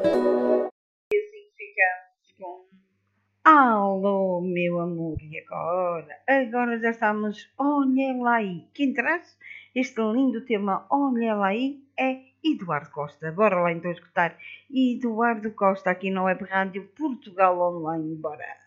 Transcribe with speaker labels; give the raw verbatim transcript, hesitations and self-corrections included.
Speaker 1: E assim ficamos com alô, meu amor, e agora? Agora já estamos, olha lá aí. Quem traz este lindo tema, olha lá aí, é Eduardo Costa. Bora lá então escutar Eduardo Costa aqui na Web Rádio Portugal Online. Bora!